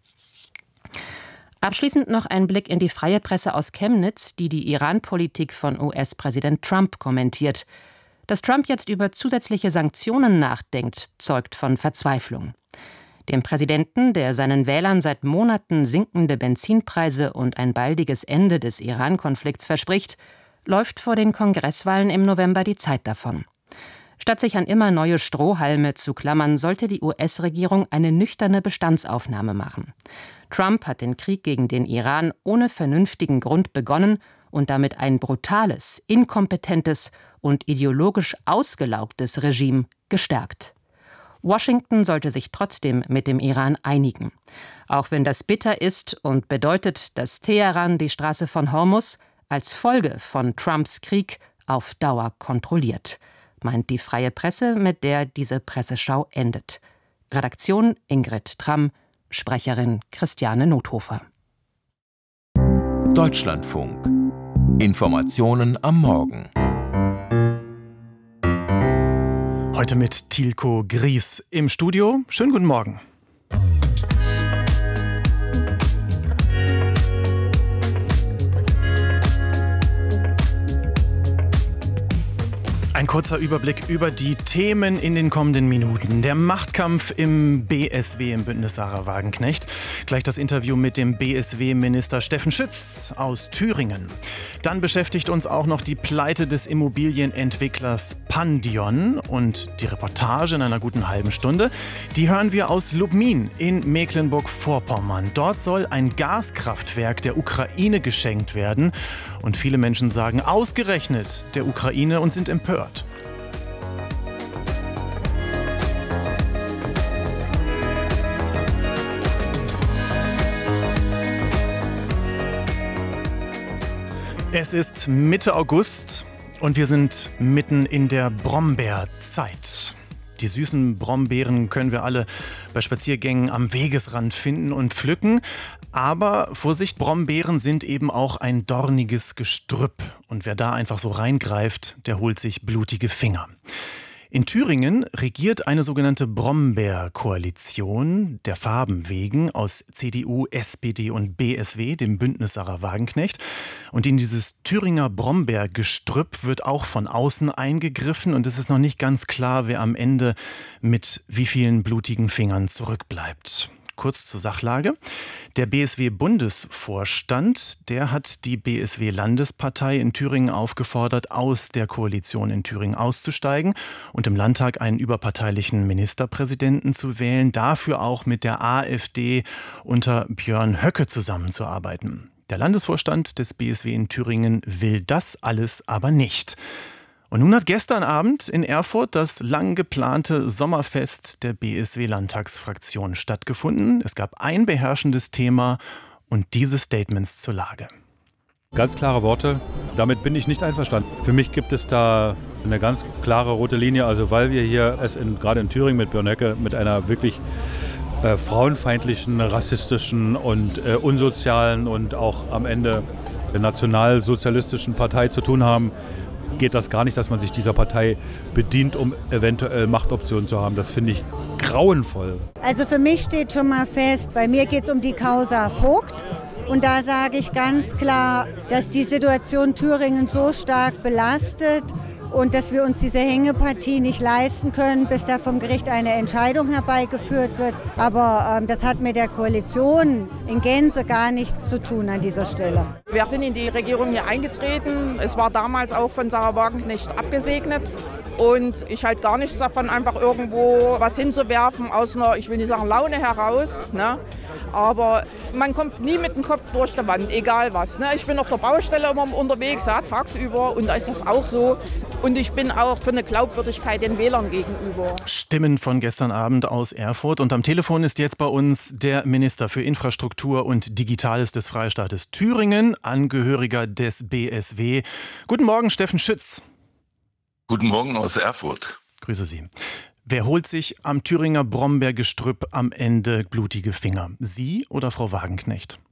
Abschließend noch ein Blick in die freie Presse aus Chemnitz, die die Iran-Politik von U S-Präsident Trump kommentiert. Dass Trump jetzt über zusätzliche Sanktionen nachdenkt, zeugt von Verzweiflung. Dem Präsidenten, der seinen Wählern seit Monaten sinkende Benzinpreise und ein baldiges Ende des Iran-Konflikts verspricht, läuft vor den Kongresswahlen im November die Zeit davon. Statt sich an immer neue Strohhalme zu klammern, sollte die U S-Regierung eine nüchterne Bestandsaufnahme machen. Trump hat den Krieg gegen den Iran ohne vernünftigen Grund begonnen und damit ein brutales, inkompetentes und ideologisch ausgelaugtes Regime gestärkt. Washington sollte sich trotzdem mit dem Iran einigen. Auch wenn das bitter ist und bedeutet, dass Teheran die Straße von Hormuz als Folge von Trumps Krieg auf Dauer kontrolliert, meint die freie Presse, mit der diese Presseschau endet. Redaktion Ingrid Tramm, Sprecherin Christiane Nothofer. Deutschlandfunk. Informationen am Morgen. Heute mit Tilko Gries im Studio. Schönen guten Morgen. Ein kurzer Überblick über die Themen in den kommenden Minuten. Der Machtkampf im B S W, im Bündnis Sarah Wagenknecht. Gleich das Interview mit dem B S W-Minister Steffen Schütz aus Thüringen. Dann beschäftigt uns auch noch die Pleite des Immobilienentwicklers Pandion und die Reportage in einer guten halben Stunde. Die hören wir aus Lubmin in Mecklenburg-Vorpommern. Dort soll ein Gaskraftwerk der Ukraine geschenkt werden. Und viele Menschen sagen ausgerechnet der Ukraine und sind empört. Es ist Mitte August und wir sind mitten in der Brombeerzeit. Die süßen Brombeeren können wir alle bei Spaziergängen am Wegesrand finden und pflücken. Aber Vorsicht, Brombeeren sind eben auch ein dorniges Gestrüpp. Und wer da einfach so reingreift, der holt sich blutige Finger. In Thüringen regiert eine sogenannte Brombeerkoalition der Farben wegen aus C D U, S P D und B S W, dem Bündnis Sarah Wagenknecht. Und in dieses Thüringer Brombeergestrüpp wird auch von außen eingegriffen. Und es ist noch nicht ganz klar, wer am Ende mit wie vielen blutigen Fingern zurückbleibt. Kurz zur Sachlage. Der B S W-Bundesvorstand, der hat die B S W-Landespartei in Thüringen aufgefordert, aus der Koalition in Thüringen auszusteigen und im Landtag einen überparteilichen Ministerpräsidenten zu wählen, dafür auch mit der AfD unter Björn Höcke zusammenzuarbeiten. Der Landesvorstand des B S W in Thüringen will das alles aber nicht. Und nun hat gestern Abend in Erfurt das lang geplante Sommerfest der B S W-Landtagsfraktion stattgefunden. Es gab ein beherrschendes Thema und diese Statements zur Lage. Ganz klare Worte, damit bin ich nicht einverstanden. Für mich gibt es da eine ganz klare rote Linie, also weil wir hier es in, gerade in Thüringen mit Björn Höcke mit einer wirklich äh, frauenfeindlichen, rassistischen und äh, unsozialen und auch am Ende nationalsozialistischen Partei zu tun haben, geht das gar nicht, dass man sich dieser Partei bedient, um eventuell Machtoptionen zu haben. Das finde ich grauenvoll. Also für mich steht schon mal fest, bei mir geht es um die Causa Vogt. Und da sage ich ganz klar, dass die Situation Thüringen so stark belastet und dass wir uns diese Hängepartie nicht leisten können, bis da vom Gericht eine Entscheidung herbeigeführt wird. Aber ähm, das hat mit der Koalition in Gänze gar nichts zu tun an dieser Stelle. Wir sind in die Regierung hier eingetreten. Es war damals auch von Sarah Wagenknecht abgesegnet. Und ich halte gar nichts davon, einfach irgendwo was hinzuwerfen aus einer, ich will nicht sagen Laune heraus. Ne? Aber man kommt nie mit dem Kopf durch die Wand, egal was. Ne? Ich bin auf der Baustelle immer unterwegs, ja, tagsüber, und da ist das auch so. Und ich bin auch für eine Glaubwürdigkeit den Wählern gegenüber. Stimmen von gestern Abend aus Erfurt. Und am Telefon ist jetzt bei uns der Minister für Infrastruktur und Digitales des Freistaates Thüringen, Angehöriger des B S W. Guten Morgen, Steffen Schütz. Guten Morgen aus Erfurt. Grüße Sie. Wer holt sich am Thüringer Brombeergestrüpp am Ende blutige Finger? Sie oder Frau Wagenknecht?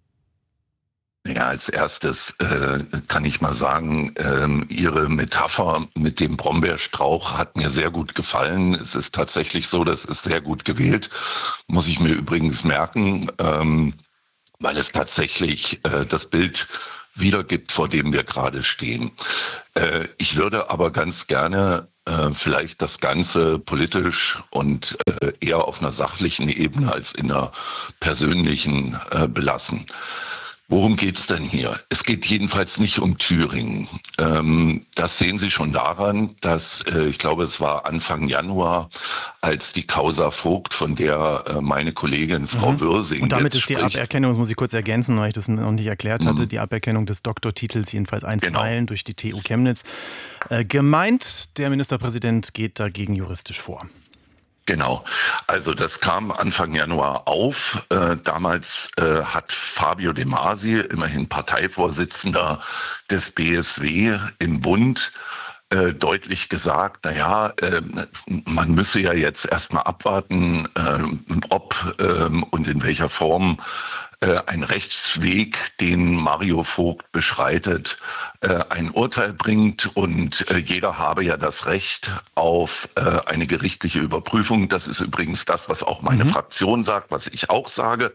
Ja, als erstes äh, kann ich mal sagen, ähm, Ihre Metapher mit dem Brombeerstrauch hat mir sehr gut gefallen. Es ist tatsächlich so, das ist sehr gut gewählt. Muss ich mir übrigens merken, ähm, weil es tatsächlich äh, das Bild wiedergibt, vor dem wir gerade stehen. Äh, ich würde aber ganz gerne äh, vielleicht das Ganze politisch und äh, eher auf einer sachlichen Ebene als in einer persönlichen äh, belassen. Worum geht es denn hier? Es geht jedenfalls nicht um Thüringen. Ähm, das sehen Sie schon daran, dass, äh, ich glaube, es war Anfang Januar, als die Causa Vogt, von der äh, meine Kollegin Frau mhm. Würsing Und damit jetzt ist die spricht, Aberkennung, das muss ich kurz ergänzen, weil ich das noch nicht erklärt hatte, mhm. die Aberkennung des Doktortitels, jedenfalls einstweilen genau. durch die T U Chemnitz. Äh, gemeint, der Ministerpräsident geht dagegen juristisch vor. Genau, also das kam Anfang Januar auf. Äh, damals äh, hat Fabio De Masi, immerhin Parteivorsitzender des B S W im Bund, äh, deutlich gesagt, naja, äh, man müsse ja jetzt erstmal abwarten, äh, ob äh, und in welcher Form äh, ein Rechtsweg, den Mario Vogt beschreitet, äh, ein Urteil bringt, und äh, jeder habe ja das Recht auf äh, eine gerichtliche Überprüfung. Das ist übrigens das, was auch meine mhm. Fraktion sagt, was ich auch sage.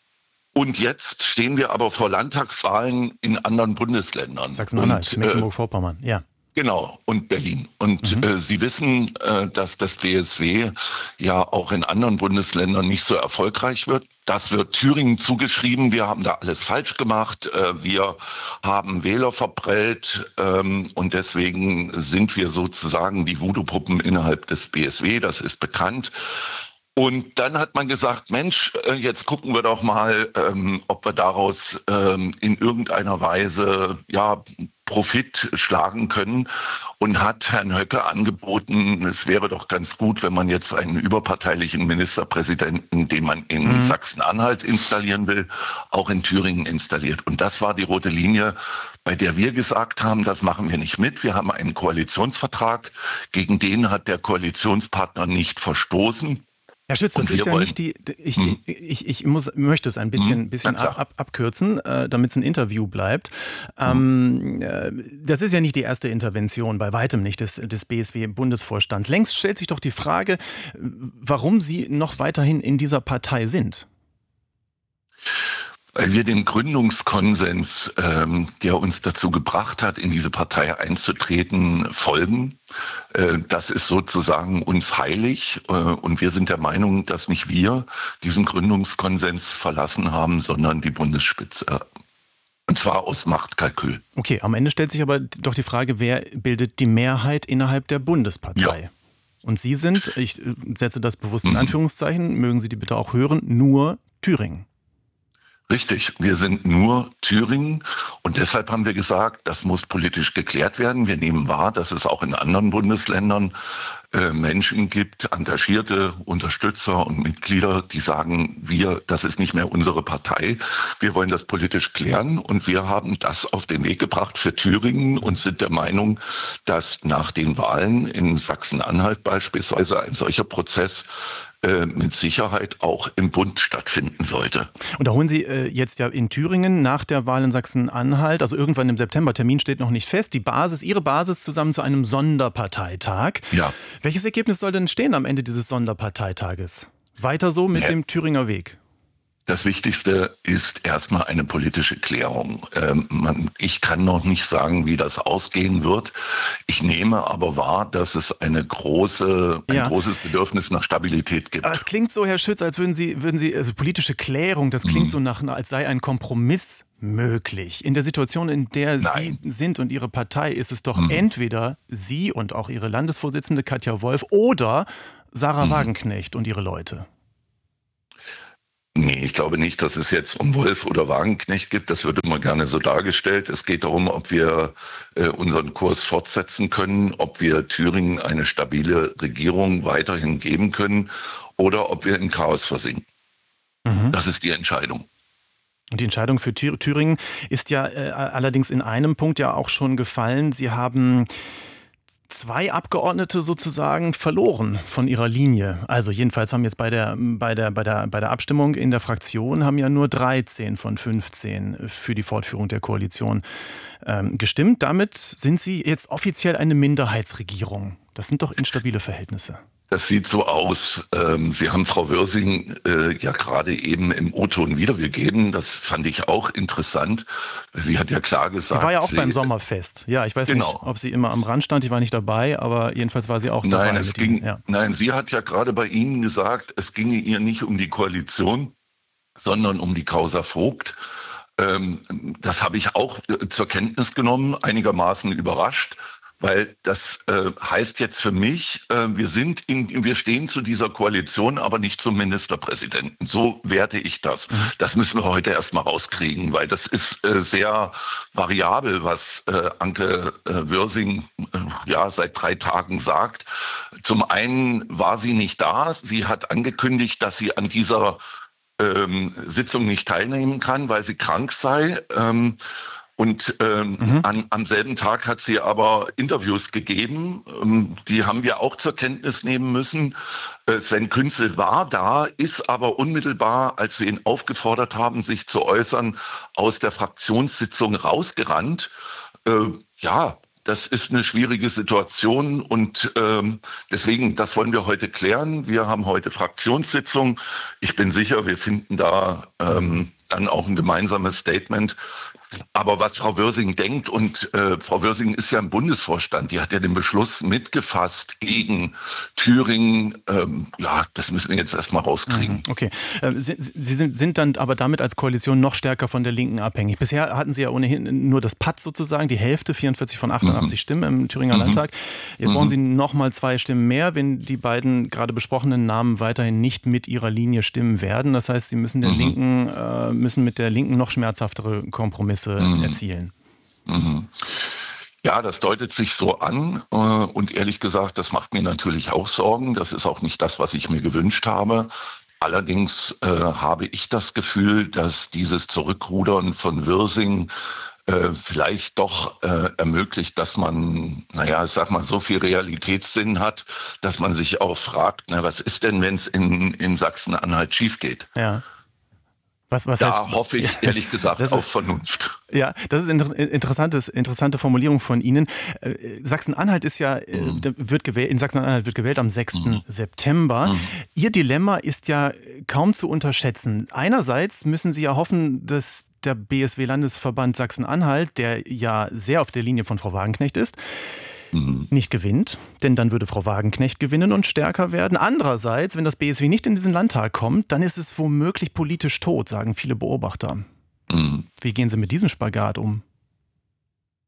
Und jetzt stehen wir aber vor Landtagswahlen in anderen Bundesländern. Sachsen-Anhalt, Mecklenburg-Vorpommern, ja. Genau, und Berlin. Und mhm. äh, Sie wissen, äh, dass das B S W ja auch in anderen Bundesländern nicht so erfolgreich wird. Das wird Thüringen zugeschrieben. Wir haben da alles falsch gemacht. Äh, wir haben Wähler verprellt. Ähm, und deswegen sind wir sozusagen die Voodoo-Puppen innerhalb des B S W. Das ist bekannt. Und dann hat man gesagt, Mensch, jetzt gucken wir doch mal, ähm, ob wir daraus ähm, in irgendeiner Weise ja Profit schlagen können, und hat Herrn Höcke angeboten, es wäre doch ganz gut, wenn man jetzt einen überparteilichen Ministerpräsidenten, den man in mhm. Sachsen-Anhalt installieren will, auch in Thüringen installiert. Und das war die rote Linie, bei der wir gesagt haben, das machen wir nicht mit. Wir haben einen Koalitionsvertrag, gegen den hat der Koalitionspartner nicht verstoßen. Herr Schütz, das ist ja nicht die, ich, hm. ich, ich muss, möchte es ein bisschen, hm. bisschen ab, ab, abkürzen, äh, damit es ein Interview bleibt. Ähm, äh, das ist ja nicht die erste Intervention, bei weitem nicht, des, des B S W-Bundesvorstands. Längst stellt sich doch die Frage, warum Sie noch weiterhin in dieser Partei sind. Weil wir dem Gründungskonsens, ähm, der uns dazu gebracht hat, in diese Partei einzutreten, folgen. Äh, das ist sozusagen uns heilig. Äh, und wir sind der Meinung, dass nicht wir diesen Gründungskonsens verlassen haben, sondern die Bundesspitze. Und zwar aus Machtkalkül. Okay, am Ende stellt sich aber doch die Frage, wer bildet die Mehrheit innerhalb der Bundespartei? Ja. Und Sie sind, ich setze das bewusst in Anführungszeichen, mögen Sie die bitte auch hören, nur Thüringen. Richtig, wir sind nur Thüringen und deshalb haben wir gesagt, das muss politisch geklärt werden. Wir nehmen wahr, dass es auch in anderen Bundesländern äh, Menschen gibt, engagierte Unterstützer und Mitglieder, die sagen, wir, das ist nicht mehr unsere Partei. Wir wollen das politisch klären und wir haben das auf den Weg gebracht für Thüringen und sind der Meinung, dass nach den Wahlen in Sachsen-Anhalt beispielsweise ein solcher Prozess mit Sicherheit auch im Bund stattfinden sollte. Und da holen Sie äh, jetzt ja in Thüringen nach der Wahl in Sachsen-Anhalt, also irgendwann im September, Termin steht noch nicht fest, die Basis, Ihre Basis zusammen zu einem Sonderparteitag. Ja. Welches Ergebnis soll denn stehen am Ende dieses Sonderparteitages? Weiter so mit ja. dem Thüringer Weg? Das Wichtigste ist erstmal eine politische Klärung. Ähm, man, ich kann noch nicht sagen, wie das ausgehen wird. Ich nehme aber wahr, dass es eine große, ein ja. großes Bedürfnis nach Stabilität gibt. Aber es klingt so, Herr Schütz, als würden Sie, würden Sie, also politische Klärung, das klingt mhm. so nach, als sei ein Kompromiss möglich. In der Situation, in der Nein. Sie sind und Ihre Partei, ist es doch mhm. entweder Sie und auch Ihre Landesvorsitzende Katja Wolf oder Sarah mhm. Wagenknecht und ihre Leute. Nee, ich glaube nicht, dass es jetzt um Wolf oder Wagenknecht geht. Das wird immer gerne so dargestellt. Es geht darum, ob wir äh, unseren Kurs fortsetzen können, ob wir Thüringen eine stabile Regierung weiterhin geben können oder ob wir im Chaos versinken. Mhm. Das ist die Entscheidung. Und die Entscheidung für Thüringen ist ja äh, allerdings in einem Punkt ja auch schon gefallen. Sie haben zwei Abgeordnete sozusagen verloren von ihrer Linie. Also jedenfalls haben jetzt bei der, bei der, bei der, bei der Abstimmung in der Fraktion haben ja nur dreizehn von fünfzehn für die Fortführung der Koalition ähm, gestimmt. Damit sind Sie jetzt offiziell eine Minderheitsregierung. Das sind doch instabile Verhältnisse. Das sieht so aus. Sie haben Frau Wörsing ja gerade eben im O-Ton wiedergegeben. Das fand ich auch interessant. Sie hat ja klar gesagt... Sie war ja auch sie, beim Sommerfest. Ja, ich weiß genau. nicht, ob sie immer am Rand stand. Ich war nicht dabei, aber jedenfalls war sie auch dabei. Nein, es ging, ja. nein, sie hat ja gerade bei Ihnen gesagt, es ginge ihr nicht um die Koalition, sondern um die Causa Vogt. Das habe ich auch zur Kenntnis genommen, einigermaßen überrascht. Weil das äh, heißt jetzt für mich, äh, wir sind in, wir stehen zu dieser Koalition, aber nicht zum Ministerpräsidenten. So werte ich das. Mhm. Das müssen wir heute erstmal rauskriegen, weil das ist äh, sehr variabel, was äh, Anke äh, Wörsing äh, ja seit drei Tagen sagt. Zum einen war sie nicht da. Sie hat angekündigt, dass sie an dieser ähm, Sitzung nicht teilnehmen kann, weil sie krank sei. Ähm, Und ähm, mhm. an, am selben Tag hat sie aber Interviews gegeben, ähm, die haben wir auch zur Kenntnis nehmen müssen. Äh, Sven Künzel war da, ist aber unmittelbar, als wir ihn aufgefordert haben, sich zu äußern, aus der Fraktionssitzung rausgerannt. Äh, ja, das ist eine schwierige Situation und ähm, deswegen, das wollen wir heute klären. Wir haben heute Fraktionssitzung. Ich bin sicher, wir finden da ähm, dann auch ein gemeinsames Statement. Aber was Frau Wörsing denkt, und äh, Frau Wörsing ist ja im Bundesvorstand, die hat ja den Beschluss mitgefasst gegen Thüringen. Ähm, ja, das müssen wir jetzt erstmal rauskriegen. Okay. Äh, Sie, Sie sind, sind dann aber damit als Koalition noch stärker von der Linken abhängig. Bisher hatten Sie ja ohnehin nur das P A T sozusagen, die Hälfte, vierundvierzig von achtundachtzig mhm. Stimmen im Thüringer mhm. Landtag. Jetzt mhm. brauchen Sie noch mal zwei Stimmen mehr, wenn die beiden gerade besprochenen Namen weiterhin nicht mit ihrer Linie stimmen werden. Das heißt, Sie müssen, der mhm. Linken, äh, müssen mit der Linken noch schmerzhaftere Kompromisse Mhm. erzielen. Mhm. Ja, das deutet sich so an und ehrlich gesagt, das macht mir natürlich auch Sorgen. Das ist auch nicht das, was ich mir gewünscht habe. Allerdings äh, habe ich das Gefühl, dass dieses Zurückrudern von Wörsing äh, vielleicht doch äh, ermöglicht, dass man, naja, ich sag mal, so viel Realitätssinn hat, dass man sich auch fragt, na, was ist denn, wenn es in, in Sachsen-Anhalt schief geht? Ja. Was, was da heißt, hoffe ich ehrlich gesagt ist, auf Vernunft. Ja, das ist eine interessantes, interessante Formulierung von Ihnen. Sachsen-Anhalt ist ja, mhm. wird gewählt, in Sachsen-Anhalt wird gewählt am sechsten Mhm. September. Mhm. Ihr Dilemma ist ja kaum zu unterschätzen. Einerseits müssen Sie ja hoffen, dass der B S W-Landesverband Sachsen-Anhalt, der ja sehr auf der Linie von Frau Wagenknecht ist, nicht gewinnt, denn dann würde Frau Wagenknecht gewinnen und stärker werden. Andererseits, wenn das B S W nicht in diesen Landtag kommt, dann ist es womöglich politisch tot, sagen viele Beobachter. Mhm. Wie gehen Sie mit diesem Spagat um?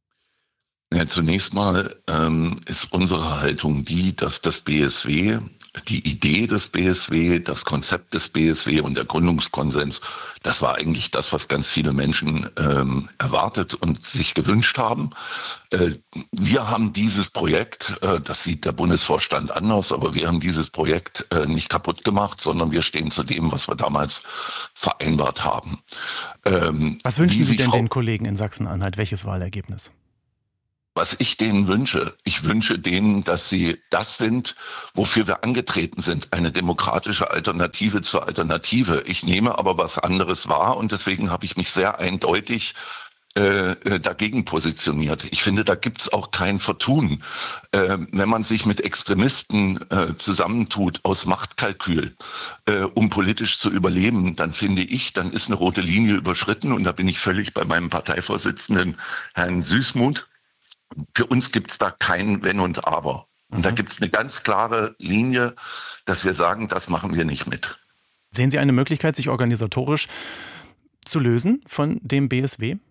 Ja, zunächst mal ähm, ist unsere Haltung die, dass das B S W die Idee des B S W, das Konzept des B S W und der Gründungskonsens, das war eigentlich das, was ganz viele Menschen ähm, erwartet und sich gewünscht haben. Äh, wir haben dieses Projekt, äh, das sieht der Bundesvorstand anders, aber wir haben dieses Projekt äh, nicht kaputt gemacht, sondern wir stehen zu dem, was wir damals vereinbart haben. Ähm, was wünschen Sie denn Frau- den Kollegen in Sachsen-Anhalt? Welches Wahlergebnis? Was ich denen wünsche, ich wünsche denen, dass sie das sind, wofür wir angetreten sind, eine demokratische Alternative zur Alternative. Ich nehme aber was anderes wahr und deswegen habe ich mich sehr eindeutig äh, dagegen positioniert. Ich finde, da gibt's auch kein Vertun. Äh, wenn man sich mit Extremisten äh, zusammentut aus Machtkalkül, äh, um politisch zu überleben, dann finde ich, dann ist eine rote Linie überschritten und da bin ich völlig bei meinem Parteivorsitzenden Herrn Süßmuth. Für uns gibt es da kein Wenn und Aber. Und mhm. da gibt es eine ganz klare Linie, dass wir sagen, das machen wir nicht mit. Sehen Sie eine Möglichkeit, sich organisatorisch zu lösen von dem B S W?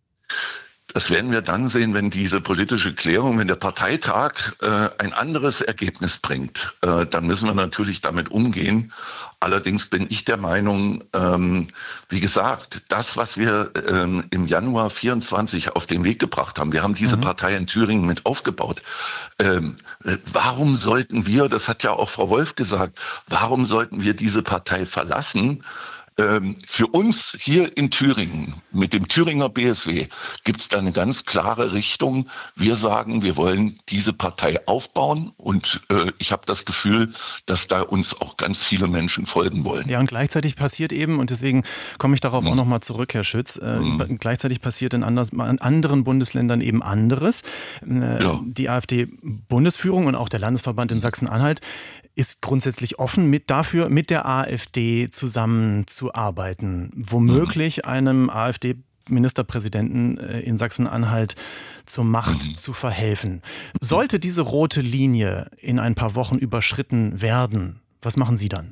Das werden wir dann sehen, wenn diese politische Klärung, wenn der Parteitag äh, ein anderes Ergebnis bringt. Äh, dann müssen wir natürlich damit umgehen. Allerdings bin ich der Meinung, ähm, wie gesagt, das, was wir ähm, im Januar vierundzwanzig auf den Weg gebracht haben, wir haben diese mhm. Partei in Thüringen mit aufgebaut. Ähm, äh, warum sollten wir, das hat ja auch Frau Wolf gesagt, warum sollten wir diese Partei verlassen? Für uns hier in Thüringen, mit dem Thüringer B S W, gibt es da eine ganz klare Richtung. Wir sagen, wir wollen diese Partei aufbauen und äh, ich habe das Gefühl, dass da uns auch ganz viele Menschen folgen wollen. Ja, und gleichzeitig passiert eben, und deswegen komme ich darauf mhm. auch nochmal zurück, Herr Schütz, äh, mhm. gleichzeitig passiert in, anders, in anderen Bundesländern eben anderes. Äh, ja. Die AfD-Bundesführung und auch der Landesverband in Sachsen-Anhalt ist grundsätzlich offen mit dafür, mit der AfD zusammenzuarbeiten, womöglich einem AfD-Ministerpräsidenten in Sachsen-Anhalt zur Macht mhm. zu verhelfen. Sollte diese rote Linie in ein paar Wochen überschritten werden, was machen Sie dann?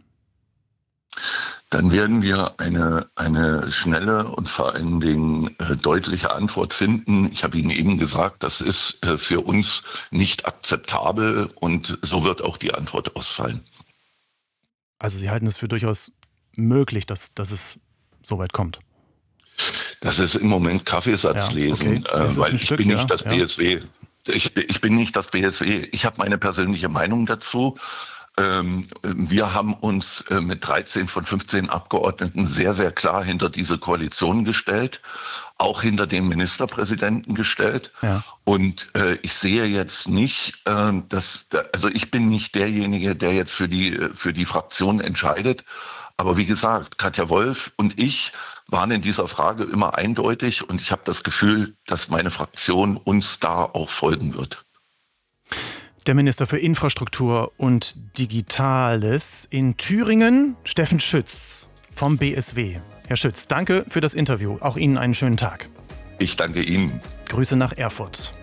Dann werden wir eine, eine schnelle und vor allen Dingen äh, deutliche Antwort finden. Ich habe Ihnen eben gesagt, das ist äh, für uns nicht akzeptabel und so wird auch die Antwort ausfallen. Also Sie halten es für durchaus möglich, dass, dass es so weit kommt? Das ist im Moment Kaffeesatz ja, lesen, okay. äh, weil ich Stück, bin nicht ja, das ja. B S W. Ich, ich bin nicht das B S W. Ich habe meine persönliche Meinung dazu. Wir haben uns mit dreizehn von fünfzehn Abgeordneten sehr, sehr klar hinter diese Koalition gestellt, auch hinter den Ministerpräsidenten gestellt. Ja. Und äh, ich sehe jetzt nicht, äh, dass, also ich bin nicht derjenige, der jetzt für die, für die Fraktion entscheidet. Aber wie gesagt, Katja Wolf und ich waren in dieser Frage immer eindeutig und ich habe das Gefühl, dass meine Fraktion uns da auch folgen wird. Der Minister für Infrastruktur und Digitales in Thüringen, Steffen Schütz vom B S W. Herr Schütz, danke für das Interview. Auch Ihnen einen schönen Tag. Ich danke Ihnen. Grüße nach Erfurt.